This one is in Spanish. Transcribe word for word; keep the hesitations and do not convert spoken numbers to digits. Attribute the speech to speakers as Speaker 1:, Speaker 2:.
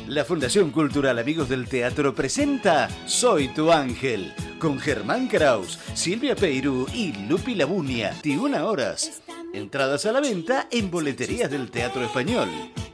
Speaker 1: La Fundación Cultural Amigos del Teatro presenta Soy tu Ángel, con Germán Kraus, Silvia Peirú y Lupi Labunia, veintiuna horas. Entradas a la venta en boleterías del Teatro Español.